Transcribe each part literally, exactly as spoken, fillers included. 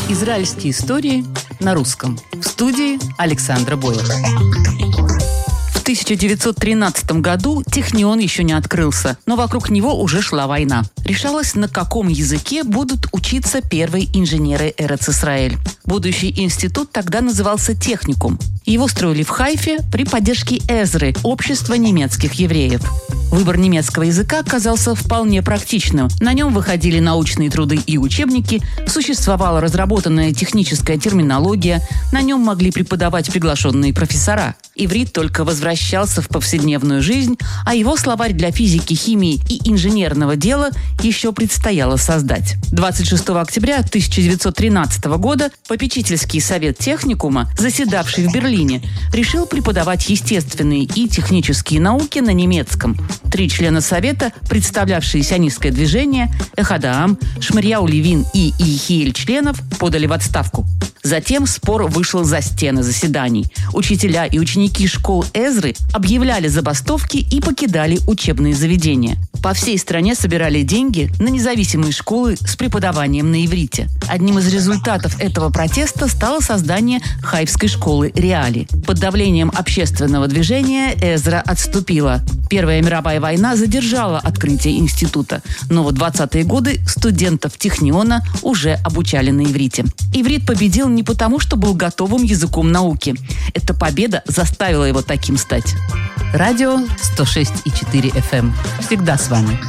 Израильские истории на русском. В студии Александра Бойко. В тысяча девятьсот тринадцатом году Технион еще не открылся, но вокруг него уже шла война. Решалось, на каком языке будут учиться первые инженеры Эрец-Исраэль. Будущий институт тогда назывался Техникум. Его строили в Хайфе при поддержке Эзры, общества немецких евреев. Выбор немецкого языка оказался вполне практичным. На нем выходили научные труды и учебники, существовала разработанная техническая терминология, на нем могли преподавать приглашенные профессора. Иврит только возвращался в повседневную жизнь, а его словарь для физики, химии и инженерного дела еще предстояло создать. двадцать шестого октября тысяча девятьсот тринадцатого года попечительский совет Техникума, заседавший в Берлине, решил преподавать естественные и технические науки на немецком. Три члена совета, представлявшие сионистское движение, Эхад ха-Ам, Шмирьяу Левин и Иехиэль Членов, подали в отставку. Затем спор вышел за стены заседаний. Учителя и ученики школ Эзры объявляли забастовки и покидали учебные заведения. По всей стране собирали деньги на независимые школы с преподаванием на иврите. Одним из результатов этого протеста стало создание хайфской школы Реали. Под давлением общественного движения Эзра отступила. Первая мировая война задержала открытие института, но в двадцатые годы студентов Техниона уже обучали на иврите. Иврит победил не потому, что был готовым языком науки. Эта победа заставила его таким стать. Радио сто шесть и четыре эф эм. Всегда с вами.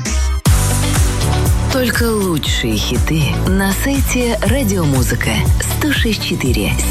Только лучшие хиты на сайте Радиомузыка сто шесть и четыре.